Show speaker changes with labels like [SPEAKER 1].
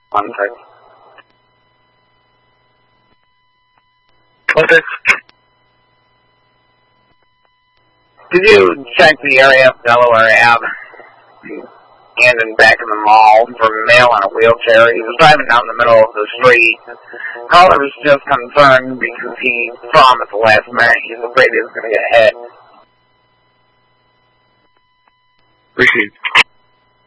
[SPEAKER 1] One sec.
[SPEAKER 2] Okay.
[SPEAKER 1] Did you check the area of Delaware Ave and in back of the mall for a male in a wheelchair? He was driving down the middle of the street. Caller was just concerned because he saw him at the last minute. He's afraid he was going to get hit.
[SPEAKER 2] Appreciate it.